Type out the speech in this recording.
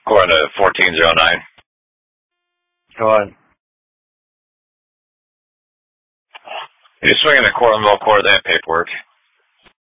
According to 1409. Go on. You're swinging at Cornwall Court, that paperwork.